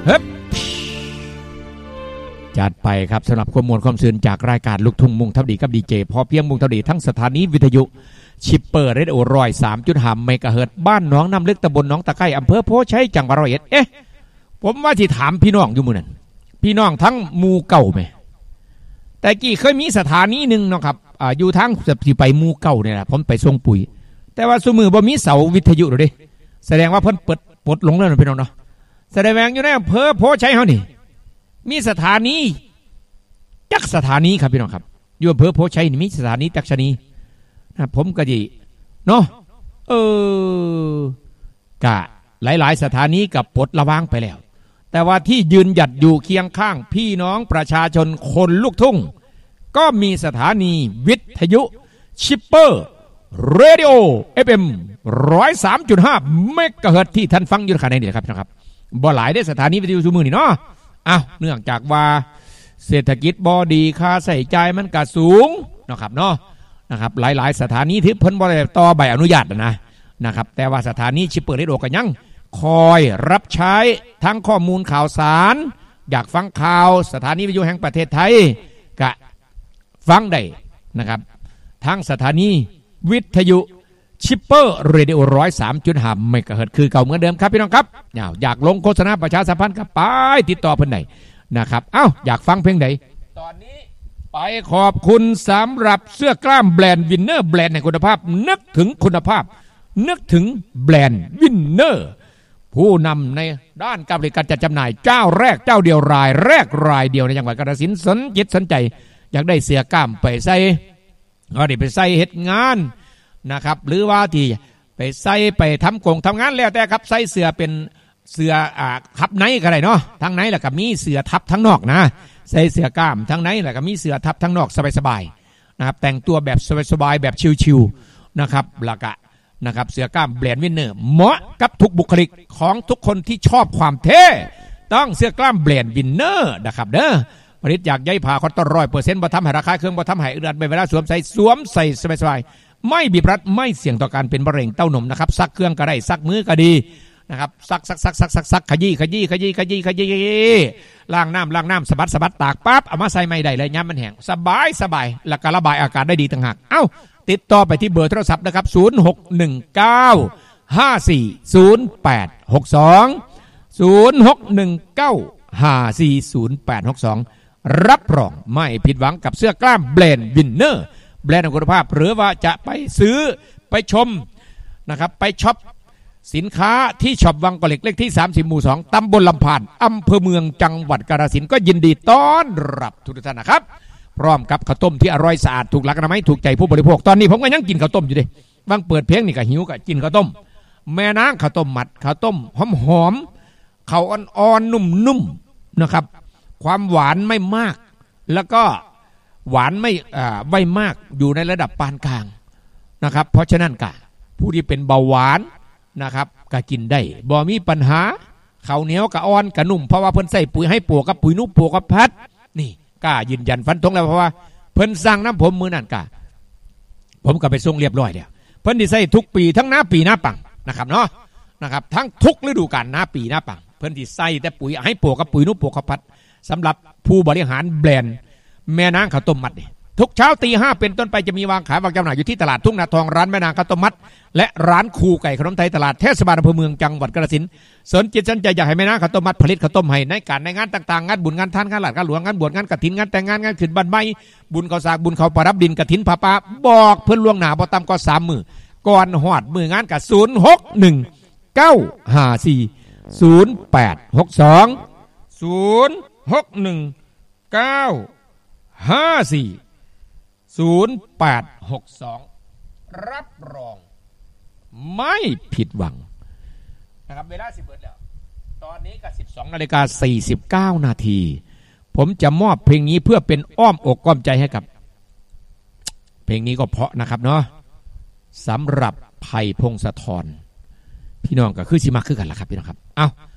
เฮ้ยจัดไปครับสำหรับข้อมูลความสื่อจากรายการลูกทุ่งมุ่งทับดีกับดีเจพอเพียงมุ่งทับดีทั้งสถานีวิทยุชิปเปอร์เรดิโอ103.5 เมกะเฮิรตซ์บ้านหนองน้ำลึกตำบลหนองตะไคร้อำเภอโพชัยจังหวัดร้อยเอ็ดผมว่าที่ถามพี่น้องอยู่มื้อนั้นพี่น้องทั้งหมู่เก่าไหมแต่กี้เคยมีสถานีหนึ่งเนาะครับอยู่ทางสิไปหมู่เก่าเนี่ยแหละผมไปส่งปุ๋ยแต่ว่าซุมือบ่มีเสาวิทยุหรอกดิแสดงว่าเพิ่นปลดลงแล้วพี่น้องเนาะแสดงอยู่ในอำเภอโพชัยเฮานี่มีสถานีจักสถานีครับพี่น้องครับอยู่อำเภอโพชัยนี่มีสถานีจักชนีนะผมก็ดีเนาะกะหลายๆสถานีกับปลดระวางไปแล้วแต่ว่าที่ยืนหยัดอยู่เคียงข้างพี่น้องประชาชนคนลูกทุ่งก็มีสถานีวิทยุชิปเปอร์เรดิโอ FM 103.5 เมกะเฮิรตซ์ที่ท่านฟังอยู่ขณะนี้นะครับบ่หลายได้สถานีวิทยุซุมื้อนี่เนาะเนื่องจากว่าเศรษฐกิจบ่ดีค่าใช้จ่ายมันก็สูงนะครับเนาะนะครับหลายๆสถานีที่เพิ่นบ่ได้ต่อใบอนุญาตนะครับแต่ว่าสถานีชิปเปอร์เรดิโอก็ยังคอยรับใช้ทั้งข้อมูลข่าวสารอยากฟังข่าวสถานีวิทยุแห่งประเทศไทยก็ฟังได้นะครับทั้งสถานีวิทยุชิปเปอร์เรดิโอ103.5 เมกะเฮิรตซ์คือเก่าเหมือนเดิมครับพี่น้องครับอยากลงโฆษณาประชาสัมพันธ์ก็ไปติดต่อเพิ่นได้นะครับอยากฟังเพลงไหนตอนนี้ไปขอบคุณสำหรับเสื้อกล้ามแบรนด์วินเนอร์แบรนด์แห่งคุณภาพนึกถึงคุณภาพนึกถึงแบรนด์วินเนอร์ผู้นำในด้านการบริการจัดจำหน่ายเจ้าแรกเจ้าเดียวรายแรกรายเดียวในจังหวัดกาฬสินธุ์สนใจอยากได้เสื้อกล้ามไปใส่ก็ได้ไปใส่เฮ็ดงานนะครับหรือว่าที่ไปใส่ไปทำงานแล้วแต่ครับใส่เสื้อเป็นเสื้อทับในก็ได้เนาะทั้งในแล้วก็มีเสื้อทับทั้งนอกนะใส่เสื้อกล้ามทั้งในแล้วก็มีเสื้อทับทั้งนอกสบายๆนะครับแต่งตัวแบบสบายๆแบบชิลๆนะครับแล้วก็นะครับเสื้อกล้ามแบรนด์วินเนอร์เหมาะกับทุกบุคลิกของทุกคนที่ชอบความเท่ต้องเสื้อกล้ามแบรนด์วินเนอร์นะครับเด้อผลิตจากใยผ้าคอตตอน 100% บ่ทำให้ราคาเครื่องบ่ทำให้อึดอัดไปเวลาสวมใส่สบายๆไม่บีบรัดไม่เสี่ยงต่อการเป็นมะเร็งเต้านมนะครับซักเครื่องก็ได้ซักมือก็ดีนะครับซักขยี้ล้างน้ำสะบัดตากปั๊บเอามาใส่ไม่ได้เลยย้ำมันแห้งสบายแล้วก็ระบายอากาศได้ดีต่างหากติดต่อไปที่เบอร์โทรศัพท์นะครับ0619540862รับรองไม่ผิดหวังกับเสื้อกล้ามแบรนด์วินเนอร์แบรนด์ของคุณภาพหรือว่าจะไปซื้อไปชมนะครับไปช็อปสินค้าที่ช็อปวังกะเหล็กเลขที่30หมู่2ตำบลลำพานอำเภอเมืองจังหวัดกาฬสินธุ์ก็ยินดีต้อนรับทุกท่านนะครับพร้อมกับข้าวต้มที่อร่อยสะอาดถูกหลักอนามัยถูกใจผู้บริโภคตอนนี้ผมก็ยังกินข้าวต้มอยู่ดิบางเปิดเพลงนี่ก็หิวก็กินข้าวต้มแม่นางข้าวต้มมัดข้าวต้มหอมข้าวอ่อนๆนุ่มๆนะครับความหวานไม่มากแล้วก็หวานไม่มากอยู่ในระดับปานกลางนะครับเพราะฉะนั้นก็ผู้ที่เป็นเบาหวานนะครับก็กินได้บ่มีปัญหาข้าวเหนียวกับอ่อนกับนุ่มเพราะว่าเพิ่นใส่ปุ๋ยให้ปลูกกับปุ๋ยนุ่มปลูกกับพัดนี่กล้ายืนยันฟันธงแล้วเพราะว่าเพิ่นสั่งน้ำผมมือนั่นกะผมก็ไปส่งเรียบร้อยแล้วเพิ่นที่ใส่ทุกปีทั้งหน้าปีหน้าปังนะครับเนาะนะครับทั้งทุกฤดูกาลหน้าปีหน้าปังเพิ่นที่ใส่แต่ปุ๋ยให้ปลูกกับปุ๋ยนุ่มปลูกกับพัดสำหรับผู้บริหารแบรนด์แม่นางข้าวต้มมัดนี่ทุกเช้าตี 5เป็นต้นไปจะมีวางขายวางจำหน่ายอยู่ที่ตลาดทุ่งนาทองร้านแม่นางข้าวต้มมัดและร้านคูไก่ขนมไทยตลาดเทศบาลอำเภอเมืองจังหวัดกาฬสินธุ์สนใจอยากให้แม่นางข้าวต้มมัดผลิตข้าวต้มให้ในการในงานต่างๆงานบุญงานทานงานหลาดงานหลวงงานบวชงานกฐินงานแต่งงานงานขึ้นบ้านใหม่บุญข้าวสากบุญข้าวปรับดินกฐินผ้าป่าบอกเพิ่นล่วงหน้าบ่ต่ำกว่า3 มื้อก่อนฮอดมื้องานก็061-954-0862รับรองไม่ผิดหวังนะครับเวลา10 เบิดแล้วตอนนี้ก็ 12:49 นาทีผมจะมอบเพลงนี้เพื่อเป็นอ้อมอกอ้อมใจให้กับเพลงนี้ก็เพราะนะครับเนาะสำหรับไผ่พงศธรพี่น้องก็คือสิมาคือกันล่ะครับพี่น้องครับ